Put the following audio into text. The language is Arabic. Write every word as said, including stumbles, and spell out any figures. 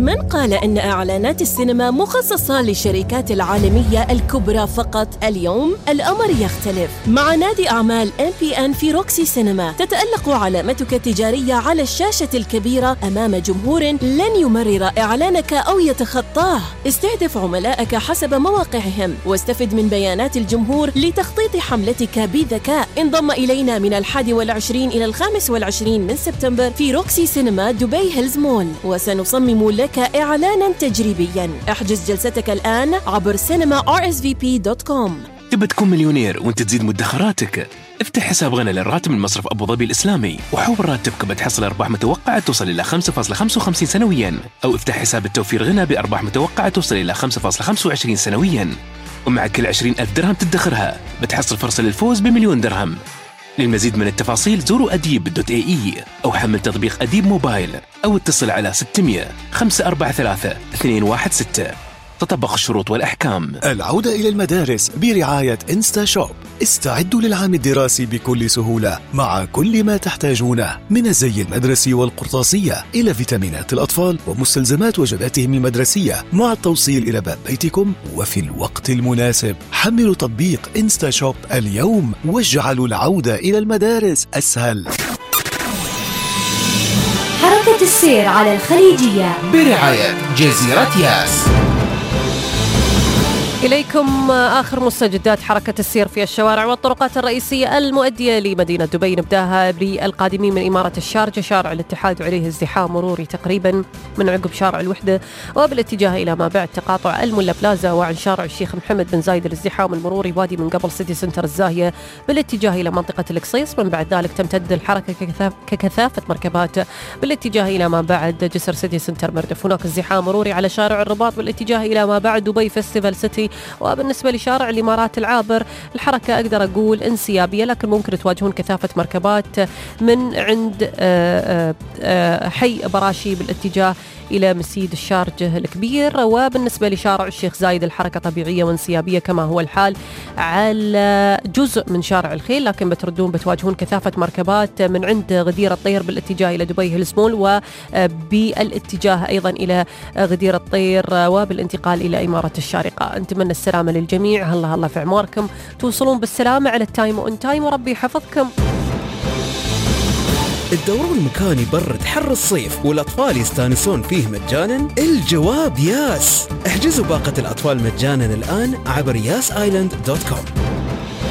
من قال أن إعلانات السينما مخصصة للشركات العالمية الكبرى فقط؟ اليوم الأمر يختلف. مع نادي أعمال إم بي إن في روكسي سينما تتألق علامتك التجارية على الشاشة الكبيرة أمام جمهور لن يمرر إعلانك أو يتخطاه. استهدف عملائك حسب مواقعهم واستفد من بيانات الجمهور لتخطيط حملتك بذكاء. انضم إلينا من الحادي والعشرين إلى الخامس والعشرين من سبتمبر في روكسي سينما دبي هيلز مول، وسنصمم لك إعلانا تجريبيا. احجز جلستك الآن عبر سينما آر إس في بي دوت كوم. تبى تكون مليونير وانت تزيد مدخراتك؟ افتح حساب غنى للراتب من مصرف أبو ظبي الإسلامي وحول راتبك بتحصل أرباح متوقعة توصل إلى خمسة فاصلة خمسة وخمسين سنويا، أو افتح حساب التوفير غنى بأرباح متوقعة توصل إلى خمسة فاصلة خمسة وعشرين سنويا، ومع كل عشرين ألف درهم تدخرها بتحصل فرصة للفوز بمليون درهم. للمزيد من التفاصيل زوروا أديب دوت إيه إي أو حمل تطبيق أديب موبايل أو اتصل على ستمية خمسة أربعة ثلاثة اثنين واحد ستة. تطبق الشروط والأحكام. العودة إلى المدارس برعاية إنستا شوب. استعدوا للعام الدراسي بكل سهولة مع كل ما تحتاجونه من الزي المدرسي والقرطاسية إلى فيتامينات الأطفال ومستلزمات وجباتهم المدرسية مع التوصيل إلى باب بيتكم وفي الوقت المناسب. حملوا تطبيق إنستا شوب اليوم واجعلوا العودة إلى المدارس أسهل. حركة السير على الخليجية برعاية جزيرة ياس. إليكم آخر مستجدات حركة السير في الشوارع والطرقات الرئيسية المؤدية لمدينة دبي. نبداها بالقادمين من إمارة الشارجة. شارع الاتحاد عليه ازدحام مروري تقريبا من عقب شارع الوحدة وبالاتجاه إلى ما بعد تقاطع الملا بلازا، وعن شارع الشيخ محمد بن زايد الازدحام المروري بادي من قبل سيتي سنتر الزاهية بالاتجاه إلى منطقة القصيص. من بعد ذلك تمتد الحركة ككثافة مركبات بالاتجاه إلى ما بعد جسر سيتي سنتر مردف. هناك ازدحام مروري على شارع الرباط بالاتجاه إلى ما بعد دبي فيستيفال سيتي. وبالنسبة لشارع الإمارات العابر الحركة أقدر أقول انسيابية، لكن ممكن تواجهون كثافة مركبات من عند حي براشي بالاتجاه إلى مسيد الشارجة الكبير. وبالنسبة لشارع الشيخ زايد الحركة طبيعية وانسيابية كما هو الحال على جزء من شارع الخيل، لكن بتردون بتواجهون كثافة مركبات من عند غدير الطير بالاتجاه إلى دبي هيلز مول وبالاتجاه أيضا إلى غدير الطير وبالانتقال إلى إمارة الشارقة. نتمنى السلامة للجميع. الله الله في عماركم، توصلون بالسلامة على التايم وان تايم وربي يحفظكم. الدورون المكاني برد حر الصيف والأطفال يستانسون فيه مجانا؟ الجواب ياس. احجزوا باقة الأطفال مجانا الآن عبر ياس آيلاند دوت كوم.